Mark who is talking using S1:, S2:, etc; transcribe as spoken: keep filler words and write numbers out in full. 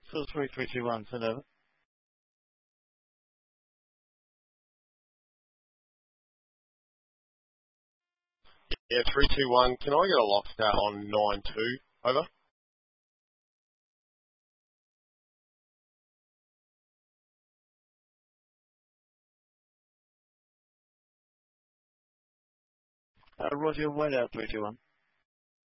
S1: Still three three two one, send over.
S2: Yeah, three two one. Can I get a lock stat on nine two? Over.
S1: Uh, Roger, wait out three two one.